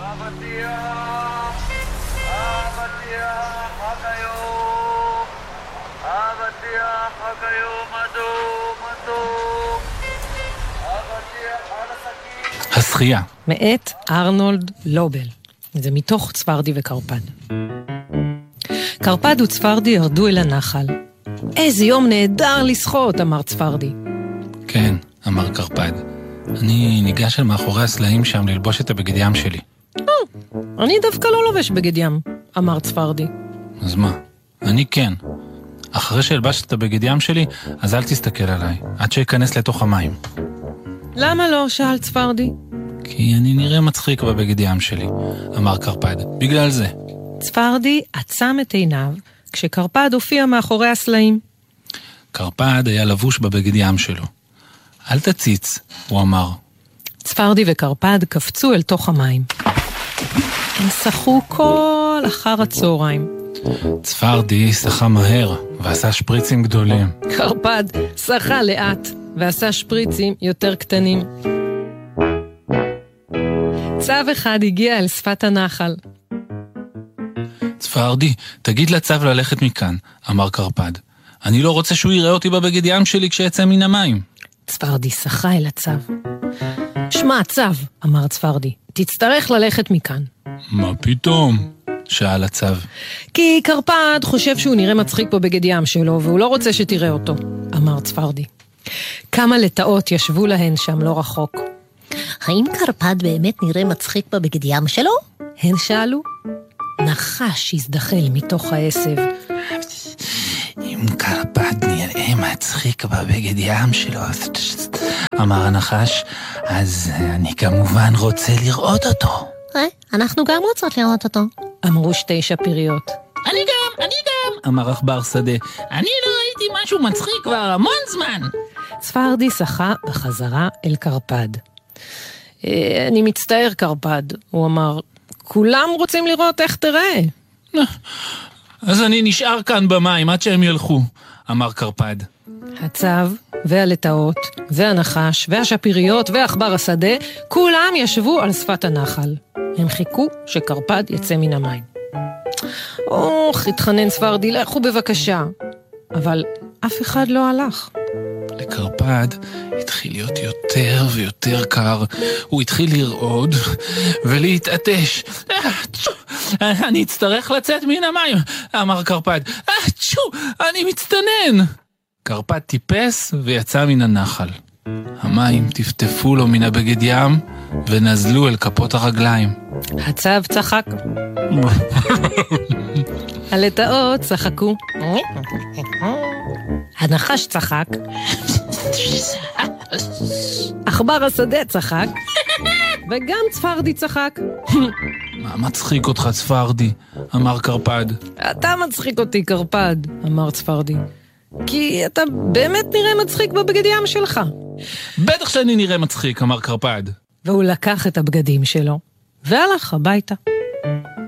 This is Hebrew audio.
השחייה. מאת ארנולד לובל. זה מתוך צפרדי וקרפד. קרפד וצפרדי ירדו אל הנחל. איזה יום נהדר לשחות, אמר צפרדי. כן, אמר קרפד. אני ניגש אל מאחורי הסלעים שם ללבוש את הבגד ים שלי. אני דווקא לא לובש בגד ים, אמר צפרדי. אז מה? אני כן. אחרי שהלבשת את הבגד ים שלי, אז אל תסתכל עליי, עד שיכנס לתוך המים. למה לא? שאל צפרדי. כי אני נראה מצחיק בבגד ים שלי, אמר קרפד. בגלל זה. צפרדי עצם את עיניו כשקרפד הופיע מאחורי הסלעים. קרפד היה לבוש בבגד ים שלו. אל תציץ, הוא אמר. צפרדי וקרפד קפצו אל תוך המים. הם שחו כל אחר הצהריים. צפרדי שחה מהר ועשה שפריצים גדולים. קרפד שחה לאט ועשה שפריצים יותר קטנים. צב אחד הגיע אל שפת הנחל. צפרדי, תגיד לצב ללכת מכאן, אמר קרפד. אני לא רוצה שהוא יראה אותי בבגד ים שלי כשיצא מן המים. צפרדי שחה אל הצב. שמע, צב, אמר צפרדי, תצטרך ללכת מכאן. מה פתאום? שאל הצב. כי קרפד חושב שהוא נראה מצחיק פה בבגד ים שלו, והוא לא רוצה שתראה אותו, אמר צפרדי. כמה לטאות ישבו להן שם לא רחוק. האם קרפד באמת נראה מצחיק בבגד ים שלו? הן שאלו. נחש הזדחל מתוך העשב. אם קרפד נראה מצחיק בבגד ים שלו, אמר הנחש, אז אני כמובן רוצה לראות אותו. אנחנו גם רוצות לראות אותו, אמרו שתי שפיריות. אני גם, אמר עכבר שדה. אני לא ראיתי משהו מצחיק כבר המון זמן. צפרדי שחה בחזרה אל קרפד. אני מצטער קרפד, הוא אמר. כולם רוצים לראות איך תראה. אז אני נשאר כאן במים עד שהם ילכו, אמר קרפד. הצב והלטאות והנחש והשפיריות ועכבר השדה, כולם ישבו על שפת הנחל. הם חיכו שקרפד יצא מן המים. התחנן צפרדי, לכו בבקשה. אבל אף אחד לא הלך. לקרפד התחיל להיות יותר ויותר קר. הוא התחיל לרעוד ולהתעטש. אני אצטרך לצאת מן המים, אמר קרפד. אני מצטנן. קרפד טיפס ויצא מן הנחל. המים טפטפו לו מן הבגד ים ונזלו אל כפות הרגליים. הצב צחק. הלטאות צחקו. הנחש צחק. עכבר השדה צחק. וגם צפרדי צחק. מה מצחיק אותך צפרדי? אמר קרפד. אתה מצחיק אותי קרפד, אמר צפרדי. כי אתה באמת נראה מצחיק בבגד ים שלך. בטח שאני נראה מצחיק, אמר קרפד. והוא לקח את הבגדים שלו והלך הביתה.